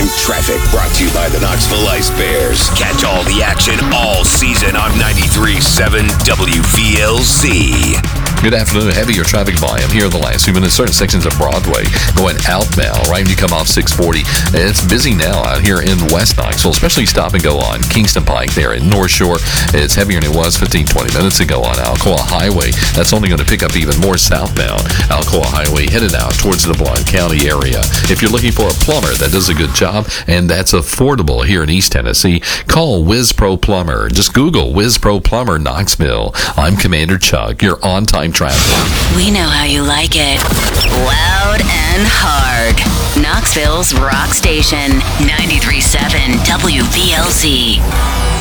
traffic brought to you by the Knoxville Ice Bears. Catch all the action all season on 93.7 WVLZ. Good afternoon. Heavier traffic volume here in the last few minutes. Certain sections of Broadway going outbound right when you come off 640. It's busy now out here in West Knoxville, especially stop and go on Kingston Pike there in North Shore. It's heavier than it was 15-20 minutes ago on Alcoa Highway. That's only going to pick up even more southbound. Alcoa Highway headed out towards the Blount County area. If you're looking for a plumber that does a good job and that's affordable here in East Tennessee, call Whiz Pro Plumber. Just Google Whiz Pro Plumber Knoxville. I'm Commander Chuck, your on-time traffic. We know how you like it. Loud and hard. Knoxville's Rock Station, 93.7 WVLZ.